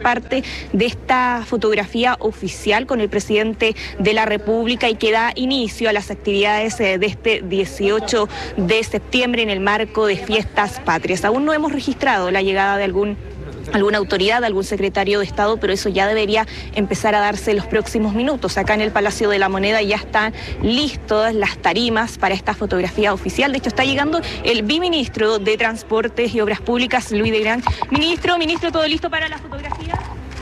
parte de esta fotografía oficial con el presidente de la República y que da inicio a las actividades de este 18 de septiembre en el marco de Fiestas Patrias. Aún no hemos registrado la llegada de alguna autoridad, algún secretario de Estado, pero eso ya debería empezar a darse en los próximos minutos. Acá en el Palacio de la Moneda ya están listas las tarimas para esta fotografía oficial. De hecho, está llegando el viceministro de Transportes y Obras Públicas, Luis de Gran. Ministro, ¿todo listo para la fotografía?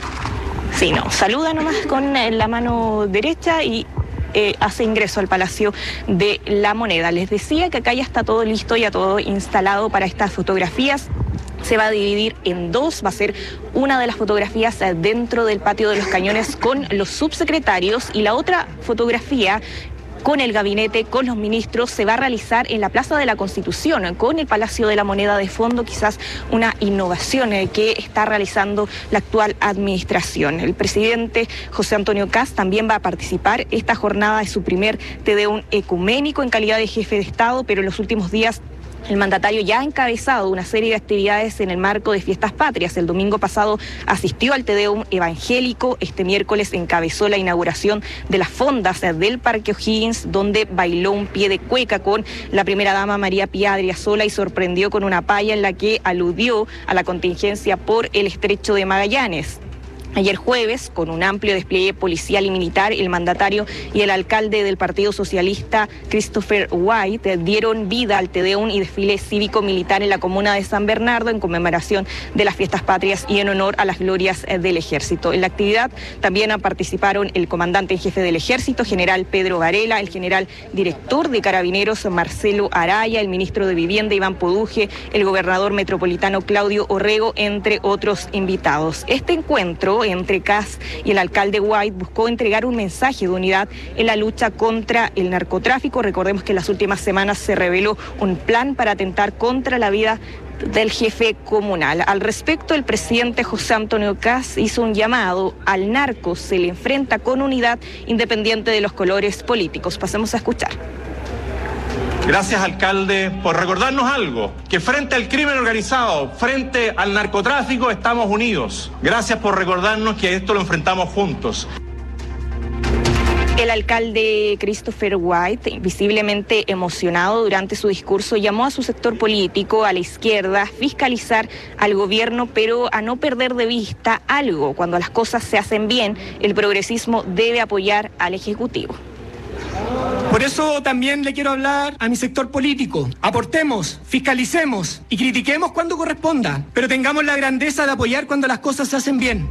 Sí, no, saluda nomás con la mano derecha y hace ingreso al Palacio de la Moneda. Les decía que acá ya está todo listo, ya todo instalado para estas fotografías. Se va a dividir en dos, va a ser una de las fotografías dentro del patio de los Cañones con los subsecretarios y la otra fotografía con el gabinete, con los ministros, se va a realizar en la Plaza de la Constitución, con el Palacio de la Moneda de fondo, quizás una innovación que está realizando la actual administración. El presidente José Antonio Kast también va a participar. Esta jornada es su primer Te-Deum ecuménico en calidad de jefe de Estado, pero en los últimos días el mandatario ya ha encabezado una serie de actividades en el marco de Fiestas Patrias. El domingo pasado asistió al Te-Deum evangélico. Este miércoles encabezó la inauguración de las fondas del Parque O'Higgins, donde bailó un pie de cueca con la primera dama María Pía Adriasola y sorprendió con una paya en la que aludió a la contingencia por el Estrecho de Magallanes. Ayer jueves, con un amplio despliegue policial y militar, el mandatario y el alcalde del Partido Socialista, Christopher White, dieron vida al Te-Deum y desfile cívico-militar en la comuna de San Bernardo en conmemoración de las Fiestas Patrias y en honor a las glorias del Ejército. En la actividad también participaron el comandante en jefe del Ejército, general Pedro Varela, el general director de Carabineros, Marcelo Araya, el ministro de Vivienda, Iván Poduje, el gobernador metropolitano, Claudio Orrego, entre otros invitados. Este encuentro entre Kast y el alcalde White buscó entregar un mensaje de unidad en la lucha contra el narcotráfico. Recordemos que en las últimas semanas se reveló un plan para atentar contra la vida del jefe comunal. Al respecto, el presidente José Antonio Kast hizo un llamado al narco, se le enfrenta con unidad independiente de los colores políticos. Pasemos a escuchar. Gracias, alcalde, por recordarnos algo, que frente al crimen organizado, frente al narcotráfico, estamos unidos. Gracias por recordarnos que esto lo enfrentamos juntos. El alcalde Christopher White, visiblemente emocionado durante su discurso, llamó a su sector político, a la izquierda, a fiscalizar al gobierno, pero a no perder de vista algo. Cuando las cosas se hacen bien, el progresismo debe apoyar al Ejecutivo. Por eso también le quiero hablar a mi sector político. Aportemos, fiscalicemos y critiquemos cuando corresponda, pero tengamos la grandeza de apoyar cuando las cosas se hacen bien.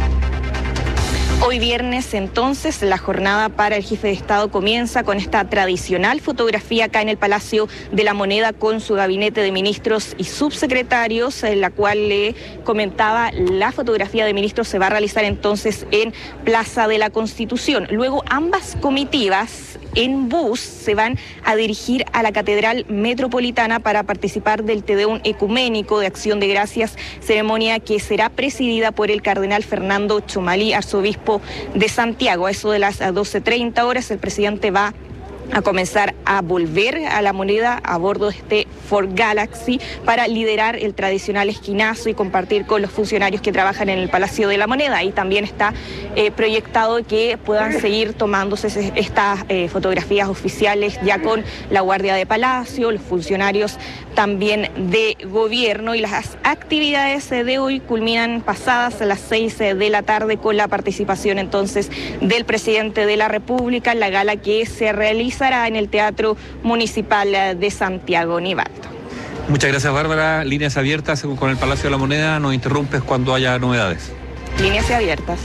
Hoy viernes, entonces, la jornada para el jefe de Estado comienza con esta tradicional fotografía acá en el Palacio de la Moneda con su gabinete de ministros y subsecretarios, en la cual le comentaba, la fotografía de ministros se va a realizar entonces en Plaza de la Constitución. Luego, ambas comitivas en bus se van a dirigir a la Catedral Metropolitana para participar del Te-Deum ecuménico de Acción de Gracias, ceremonia que será presidida por el cardenal Fernando Chomalí, arzobispo de Santiago. A eso de las 12:30 horas, el presidente va a comenzar a volver a la Moneda a bordo de este Ford Galaxy para liderar el tradicional esquinazo y compartir con los funcionarios que trabajan en el Palacio de la Moneda. Ahí también está proyectado que puedan seguir tomándose estas fotografías oficiales ya con la Guardia de Palacio, los funcionarios también de gobierno, y las actividades de hoy culminan pasadas a las 6 de la tarde con la participación entonces del presidente de la República en la gala que se realizará en el Teatro Municipal de Santiago. Nivaldo. Muchas gracias, Bárbara. Líneas abiertas con el Palacio de la Moneda. Nos interrumpes cuando haya novedades. Líneas abiertas.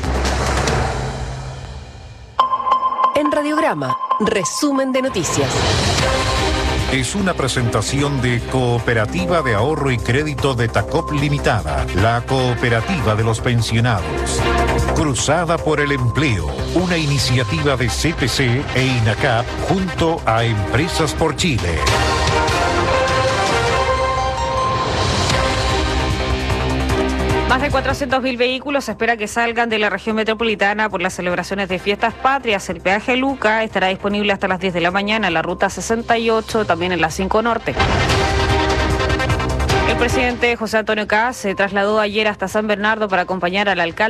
En Radiograma, resumen de noticias. Es una presentación de Cooperativa de Ahorro y Crédito de Tacop Limitada, la cooperativa de los pensionados. Cruzada por el Empleo, una iniciativa de CPC e INACAP junto a Empresas por Chile. Más de 400.000 vehículos se espera que salgan de la región metropolitana por las celebraciones de Fiestas Patrias. El peaje Luca estará disponible hasta las 10 de la mañana en la ruta 68, también en la 5 Norte. El presidente José Antonio Kast se trasladó ayer hasta San Bernardo para acompañar al alcalde